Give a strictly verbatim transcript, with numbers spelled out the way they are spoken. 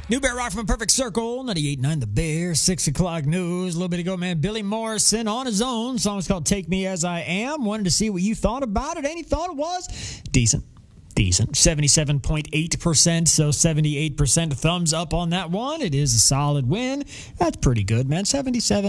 New Bear Rock from a Perfect Circle, ninety-eight point nine The Bear, six o'clock news. A little bit ago, man, Billy Morrison on his own. Song is called Take Me As I Am. Wanted to see what you thought about it. Any thought it was decent. Decent. seventy-seven point eight percent, so seventy-eight percent thumbs up on that one. It is a solid win. That's pretty good, man. seventy-seven